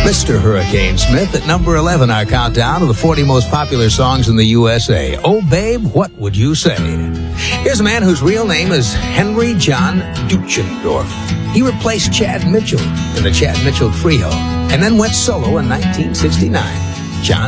Mr. Hurricane Smith at number 11, our countdown of the 40 most popular songs in the USA. Oh, babe, what would you say? Here's a man whose real name is Henry John Deutschendorf. He replaced Chad Mitchell in the Chad Mitchell Trio and then went solo in 1969.